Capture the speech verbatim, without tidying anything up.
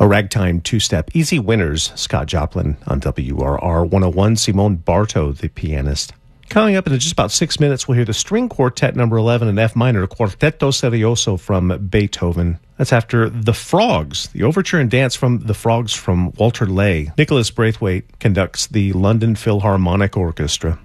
A ragtime two-step, Easy Winners, Scott Joplin on W R R one oh one, Simone Bartow, the pianist. Coming up in just about six minutes, we'll hear the String Quartet number eleven in F minor, Quartetto Serioso from Beethoven. That's after The Frogs, the overture and dance from The Frogs from Walter Lay. Nicholas Braithwaite conducts the London Philharmonic Orchestra.